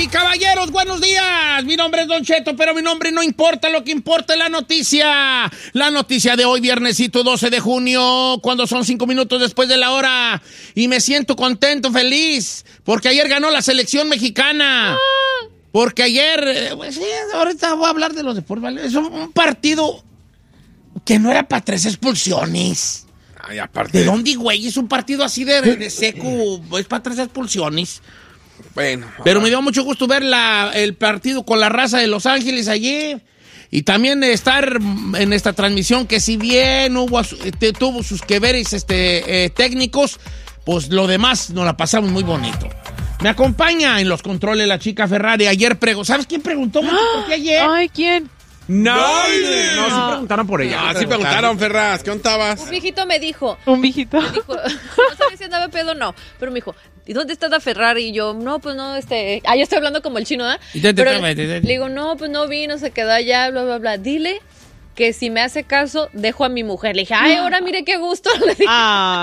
y caballeros, buenos días. Mi nombre es Don Cheto, pero mi nombre no importa, lo que importa es la noticia. La noticia de hoy, viernesito 12 de junio, cuando son 5 minutos después de la hora. Y me siento contento, feliz, porque ayer ganó la selección mexicana. Porque ayer, pues sí, ahorita voy a hablar de los deportes, ¿vale? Es un partido que no era para 3 expulsiones. Ay, aparte. ¿De dónde, güey? Es un partido así de seco, es para 3 expulsiones. Bueno. Pero me dio mucho gusto ver el partido con la raza de Los Ángeles ayer. Y también estar en esta transmisión que si bien tuvo sus que veres técnicos, pues lo demás nos la pasamos muy bonito. Me acompaña en los controles la chica Ferrari. Ayer ¿sabes quién preguntó mucho por qué ayer? Ay, ¿quién? No, sí preguntaron por ella. sí preguntaron, Ferraz, ¿qué ontabas? Un viejito me dijo. Un viejito. Me dijo, no sabía si andaba pedo o no, pero me dijo, ¿y dónde está la Ferrari? Y yo, no, pues no, yo estoy hablando como el chino, ¿ah? Le digo, no, pues no vino, se quedó allá, bla, bla, bla. Dile que si me hace caso, dejo a mi mujer. Le dije, ay, ahora mire qué gusto. Le dije.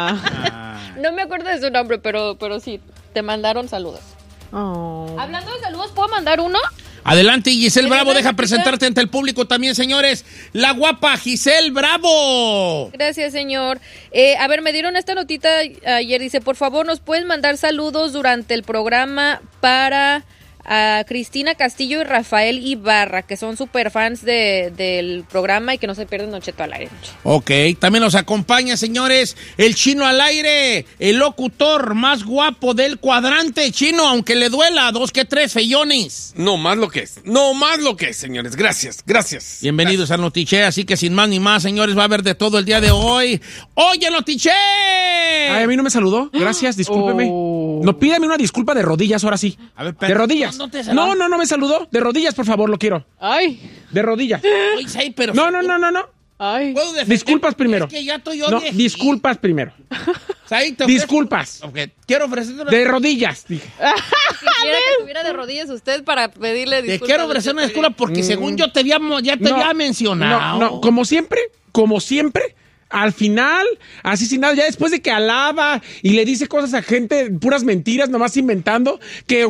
No me acuerdo de su nombre, pero sí, te mandaron saludos. Hablando de saludos, ¿puedo mandar uno? Adelante, Giselle Bravo, deja presentarte ante el público también, señores. La guapa Giselle Bravo. Gracias, señor. A ver, me dieron esta notita ayer. Dice, por favor, ¿nos pueden mandar saludos durante el programa para a Cristina Castillo y Rafael Ibarra, que son súper fans del programa y que no se pierden Don Cheto al aire? Ok, también nos acompaña, señores, el Chino al aire, el locutor más guapo del cuadrante. Chino, aunque le duela, 2 que 3 feyones. No más lo que es, señores. Gracias. Bienvenidos al Notiche, así que sin más ni más, señores, va a haber de todo el día de hoy. ¡Oye, Notiche! Ay, a mí no me saludó. Gracias, discúlpeme. No, pídame una disculpa de rodillas, ahora sí. A ver, de rodillas. No me saludó. De rodillas, por favor, lo quiero. Ay. De rodillas. Oye, sí, pero... No. Ay. Disculpas primero. Es que ya estoy yo No, viejito. disculpas primero. Disculpas. Okay. Quiero ofrecer una... De rodillas. Dije. Quisiera que estuviera de rodillas usted para pedirle disculpas. Te quiero ofrecer una disculpa porque según yo te había mencionado. No, como siempre, al final, así sin nada, ya después de que alaba y le dice cosas a gente, puras mentiras, nomás inventando, que